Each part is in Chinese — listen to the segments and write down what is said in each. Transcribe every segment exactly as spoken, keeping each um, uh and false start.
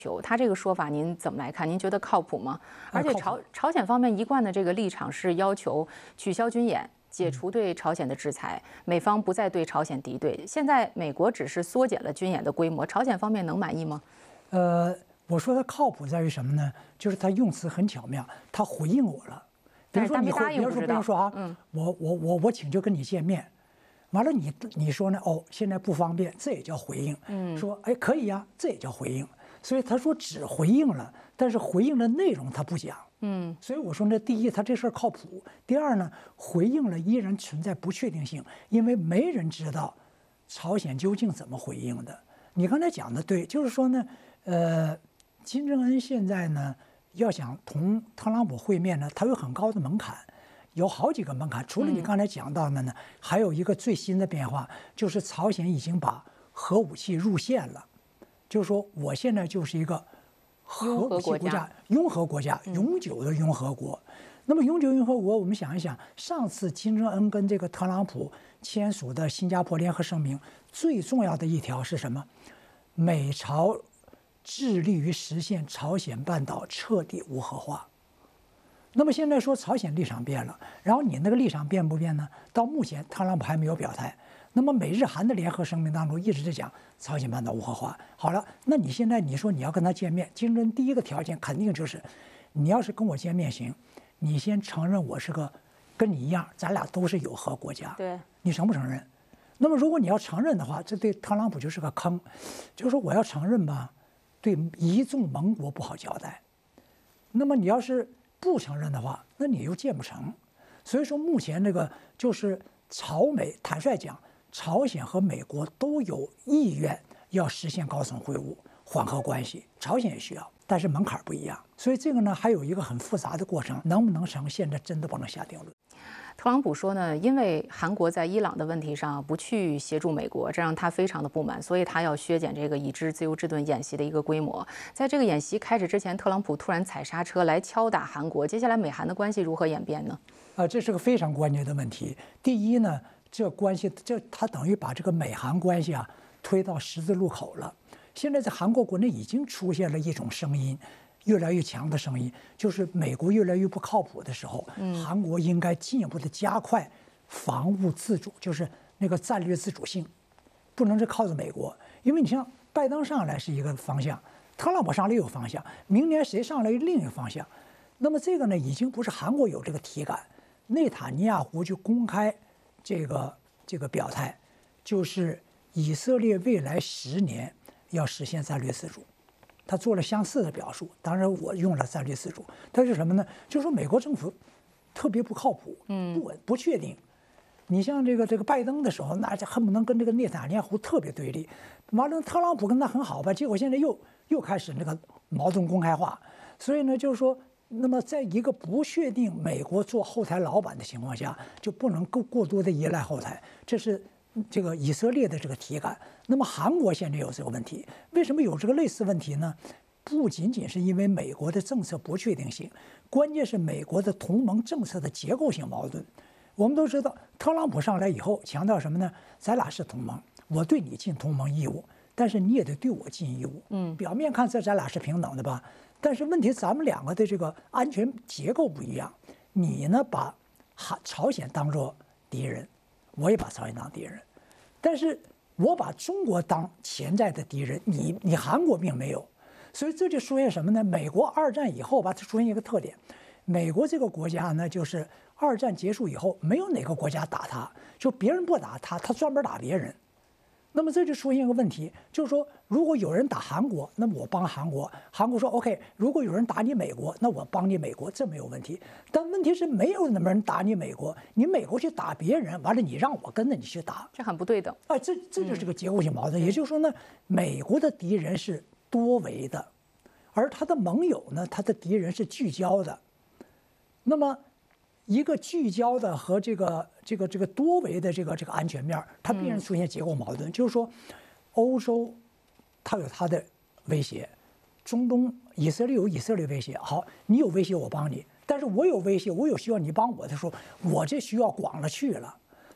求，他这个说法您怎么来看？您觉得靠谱吗？而且靠谱朝朝鲜方面一贯的这个立场是要求取消军演。解除对朝鲜的制裁，美方不再对朝鲜敌对。现在美国只是缩减了军演的规模，朝鲜方面能满意吗？ 呃，我说它靠谱在于什么呢？就是他用词很巧妙，他回应我了。比如说你回，比如说比如说啊，嗯，我我我我请求跟你见面，完了你你说呢？哦，现在不方便，这也叫回应。嗯，说哎可以呀，这也叫回应。所以他说只回应了，但是回应的内容他不讲。嗯，所以我说呢，第一，他这事儿靠谱；第二呢，回应了依然存在不确定性，因为没人知道朝鲜究竟怎么回应的。你刚才讲的对，就是说呢，呃，金正恩现在呢要想同特朗普会面呢，他有很高的门槛，有好几个门槛。除了你刚才讲到的呢，嗯、还有一个最新的变化，就是朝鲜已经把核武器入线了，就是说我现在就是一个。核武器国家、拥核国家、永久的拥核国。那么永久拥核国，我们想一想，上次金正恩跟这个特朗普签署的新加坡联合声明，最重要的一条是什么？美朝致力于实现朝鲜半岛彻底无核化。那么现在说朝鲜立场变了，然后你那个立场变不变呢？到目前特朗普还没有表态。那么美日韩的联合声明当中一直在讲朝鲜半岛无核化。好了，那你现在你说你要跟他见面，金正恩第一个条件肯定就是，你要是跟我见面行，你先承认我是个跟你一样，咱俩都是有核国家。 对， 你承不承认？那么如果你要承认的话，这对特朗普就是个坑，就是说我要承认吧，对一众盟国不好交代。那么你要是不承认的话，那你又建不成。所以说目前这个就是朝美，坦率讲。朝鲜和美国都有意愿要实现高层会晤，缓和关系。朝鲜也需要，但是门槛不一样。所以这个呢，还有一个很复杂的过程，能不能成，现在真的不能下定论。 特朗普说呢，因为韩国在伊朗的问题上不去协助美国，这让他非常的不满，所以他要削减这个已知自由之盾演习的一个规模。在这个演习开始之前，特朗普突然踩刹车来敲打韩国，接下来美韩的关系如何演变呢？ 啊，这是个非常关键的问题。第一呢。这关系，这他等于把这个美韩关系啊推到十字路口了。现在在韩国国内已经出现了一种声音，越来越强的声音，就是美国越来越不靠谱的时候，嗯、韩国应该进一步的加快防务自主，就是那个战略自主性，不能是靠着美国。因为你像拜登上来是一个方向，特朗普上来有方向，明年谁上来另一个方向。那么这个呢，已经不是韩国有这个体感，内塔尼亚胡就公开。这个这个表态，就是以色列未来十年要实现战略自主，他做了相似的表述。当然，我用了战略自主，但是什么呢？就是说美国政府特别不靠谱，嗯，不稳，不确定。你像这个这个拜登的时候，那就恨不能跟这个内塔尼亚胡特别对立。完了，特朗普跟他很好吧，结果现在又又开始那个矛盾公开化。所以呢，就是说。那么，在一个不确定美国做后台老板的情况下，就不能够过多的依赖后台，这是这个以色列的这个体感。那么，韩国现在有这个问题，为什么有这个类似问题呢？不仅仅是因为美国的政策不确定性，关键是美国的同盟政策的结构性矛盾。我们都知道，特朗普上来以后强调什么呢？咱俩是同盟，我对你尽同盟义务，但是你也得对我尽义务。嗯，表面看这咱俩是平等的吧？但是问题，咱们两个的这个安全结构不一样。你呢，把韩朝鲜当作敌人，我也把朝鲜当敌人。但是我把中国当潜在的敌人，你你韩国并没有。所以这就出现什么呢？美国二战以后吧，它出现一个特点，美国这个国家呢，就是二战结束以后，没有哪个国家打他，就别人不打他，他专门打别人。那么这就出现一个问题，就是说，如果有人打韩国，那么我帮韩国，韩国说 OK； 如果有人打你美国，那我帮你美国，这没有问题。但问题是，没有那么人打你美国，你美国去打别人，完了你让我跟着你去打， 这很不对等。 啊，这这就是个结构性矛盾。也就是说呢，美国的敌人是多维的，而他的盟友呢，他的敌人是聚焦的。那么。一个聚焦的和这个这个这个多维的这个这个安全面，它必然出现结构矛盾。嗯、就是说，欧洲它有它的威胁，中东以色列有以色列威胁。好，你有威胁我帮你，但是我有威胁，我有需要你帮我的时候，我这需要广了去了。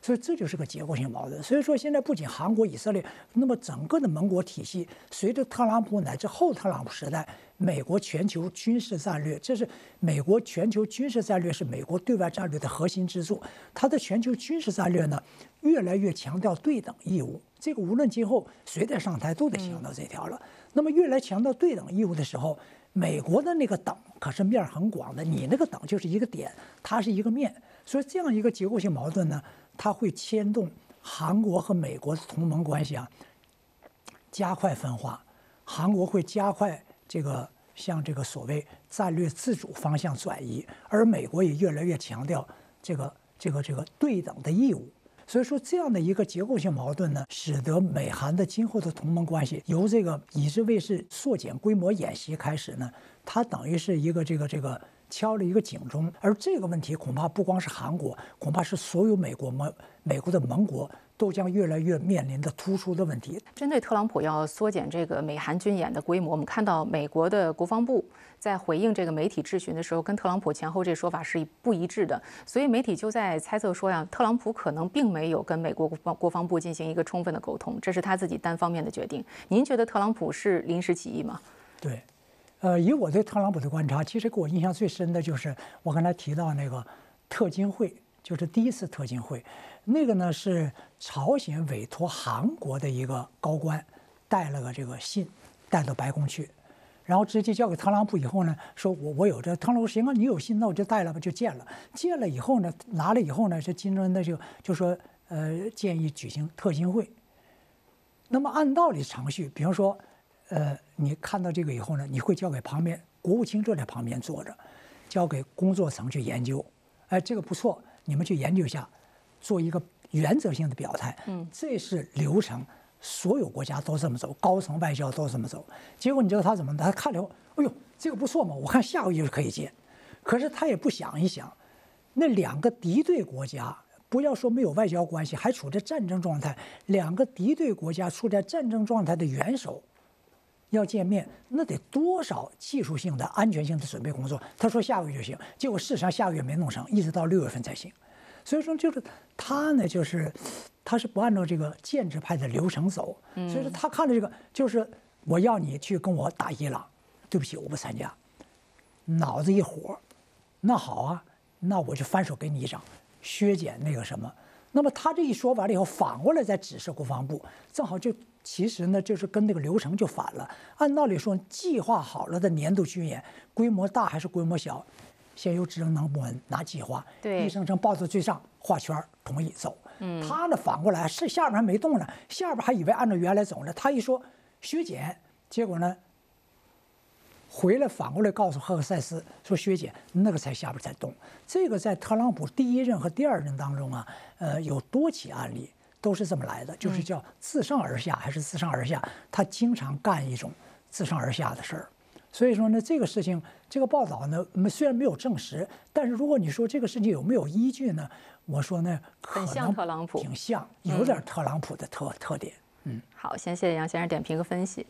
所以这就是个结构性矛盾。所以说，现在不仅韩国、以色列，那么整个的盟国体系，随着特朗普乃至后特朗普时代，美国全球军事战略，这是美国全球军事战略是美国对外战略的核心支柱。它的全球军事战略呢，越来越强调对等义务。这个无论今后谁再上台，都得强调这条了。那么越来强调对等义务的时候，美国的那个等可是面很广的，你那个等就是一个点，它是一个面。所以这样一个结构性矛盾呢，它会牵动韩国和美国的同盟关系啊，加快分化。韩国会加快这个向这个所谓战略自主方向转移，而美国也越来越强调这个这个这个对等的义务。所以说，这样的一个结构性矛盾呢，使得美韩的今后的同盟关系由这个以至卫士缩减规模演习开始呢，它等于是一个这个这个敲了一个警钟。而这个问题恐怕不光是韩国，恐怕是所有美国盟美国的盟国都将越来越面临的突出的问题。 针对特朗普要缩减这个美韩军演的规模，我们看到美国的国防部在回应这个媒体质询的时候，跟特朗普前后这说法是不一致的，所以媒体就在猜测说呀，特朗普可能并没有跟美国国防部进行一个充分的沟通，这是他自己单方面的决定。您觉得特朗普是临时起意吗？ 对，呃，以我对特朗普的观察，其实给我印象最深的就是我刚才提到那个特金会，就是第一次特金会，那个呢是朝鲜委托韩国的一个高官带了个这个信带到白宫去。然后直接交给特朗普以后呢，说我我有这，特朗普说行啊，你有信，那我就带了吧，就见了。见了以后呢，拿了以后呢，这金正恩呢就就说，呃，建议举行特金会。那么按道理程序，比方说，呃，你看到这个以后呢，你会交给旁边国务卿坐在旁边坐着，交给工作层去研究。哎，这个不错，你们去研究一下，做一个原则性的表态。嗯，这是流程。所有国家都这么走，高层外交都这么走。结果你知道他怎么？他看了以后，哎呦，这个不错嘛，我看下个月就可以见。可是他也不想一想，那两个敌对国家，不要说没有外交关系，还处在战争状态，两个敌对国家处在战争状态的元首要见面，那得多少技术性的、安全性的准备工作？他说下个月就行，结果事实上下个月没弄成，一直到六月份才行。所以说，就是他呢，就是他是不按照这个建制派的流程走。所以说，他看的这个就是我要你去跟我打伊朗，对不起，我不参加。脑子一火，那好啊，那我就翻手给你一掌，削减那个什么。那么他这一说完了以后，反过来再指示国防部，正好就其实呢，就是跟那个流程就反了。按道理说，计划好了的年度军演，规模大还是规模小？先由职能部门拿计划， 对， 一声声报到最上，画圈同意走。嗯，他呢反过来是下边还没动呢，下边还以为按照原来走呢。他一说削减，结果呢回来反过来告诉赫克塞斯说削减，那个才下边才动。这个在特朗普第一任和第二任当中啊，呃，有多起案例都是这么来的，就是叫自上而下还是自上而下，他经常干一种自上而下的事儿。所以说呢，这个事情，这个报道呢，虽然没有证实，但是如果你说这个事情有没有依据呢？我说呢， 很像特朗普， 挺像，有点特朗普的特、嗯、特点。嗯， 好，先谢谢杨先生点评和分析。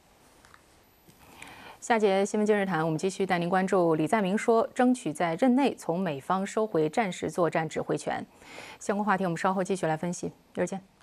下节新闻今日谈，我们继续带您关注李在明说争取在任内从美方收回战时作战指挥权。相关话题我们稍后继续来分析，一会儿见。